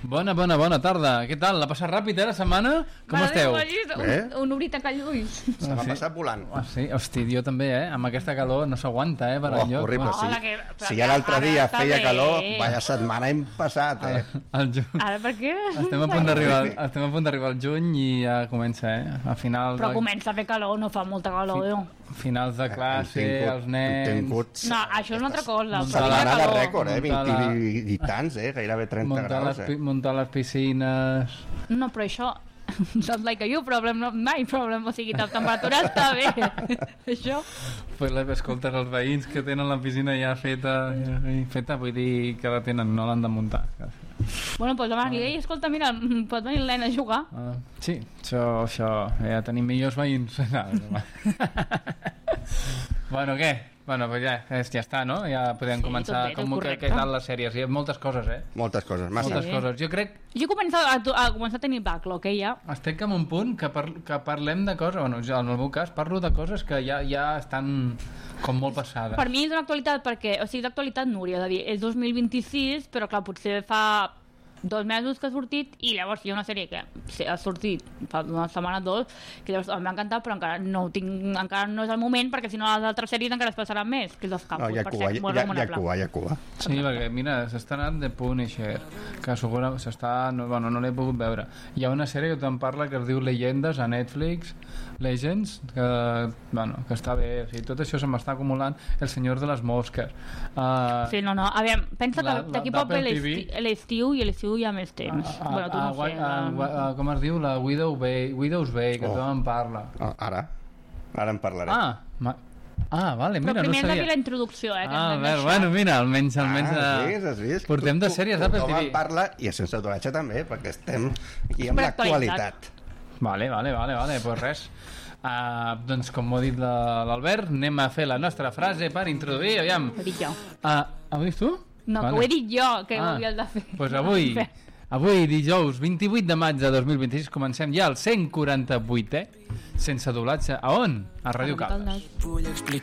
Bona tarda. Què tal? L'ha passat ràpid, la setmana? Com esteu? Un obrit a callulls. Se m'ha passat volant. Sí, hosti, jo també, Amb aquesta calor no s'aguanta, per enlloc. Horrible, sí. Si ja l'altre dia feia calor, vaya setmana hem passat, Ara per què? Estem a punt d'arribar al juny i ja comença, a final... Però comença a fer calor, no fa molta calor, Finals de classe, els nens... No, això és una altra cosa. Setmana de rècord, 20 i tants, gairebé 30 graus. Muntar les piscines... No, però això... Sounds like a you problem, not my problem. O sigui, la temperatura està bé. Això... Escoltes els veïns que tenen la piscina ja feta, vull dir que la tenen, no l'han de muntar. Bueno, doncs demà li escolta, mira, pot venir el nen a jugar. Sí, això, ja tenim millors veïns. Bueno, què? Bueno, pues ja està, no? Ja podem començar. Què tal les sèries? Hi ha moltes coses, Moltes coses, massa. Moltes coses. Jo crec... Jo he començat a tenir backlog, ja. Estic en un punt que parlem de coses... Bueno, jo, en el meu cas, parlo de coses que ja estan com molt passades. Per mi és una actualitat perquè... O sigui, d'actualitat, Núria, de dir, és 2026, però clar, potser fa 2 mesos que ha sortit i llavors hi ha una sèrie que ha sortit fa una setmana o 2 que llavors m'ha encantat però encara no és el moment perquè si no les altres sèries encara es passaran més que és els campus. Hi ha cua. Sí, perquè mira, s'està anant The Punisher que segurament no l'he pogut veure. Hi ha una sèrie que te'n parla que es diu Leyendes a Netflix, Legends, que està bé, o sigui, tot això se m'està acumulant. El Senyor de les Mosques. Sí, aviam, pensa que d'aquí poc ve l'estiu i a l'estiu hi ha més temps. Bueno, tu no sé. Com es diu? La Widow's Bay, que tothom en parla. Ara en parlaré. Vale, mira, però primer no sabia. Aquí la introducció, Bueno, mira, almenys has vist? Portem de sèries d'Apple TV. Tothom en parla i a Sense Doblatge també, perquè estem aquí amb l'actualitat. Vale, pues res. Doncs com ho ha dit l'Albert, anem a fer la nostra frase per introduir, aviam. Ho he dit jo. Ho dius tu? No, que ho he dit jo, que ho havies de fer. Doncs avui, dijous 28 de maig de 2026, comencem ja el 148è Sense Doblatge. A on? A Ràdio Caldes.